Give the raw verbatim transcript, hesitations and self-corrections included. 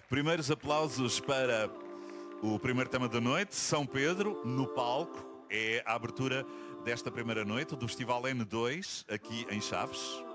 Primeiros aplausos para o primeiro tema da noite, São Pedro, no palco. É a abertura desta primeira noite do Festival N dois, aqui em Chaves.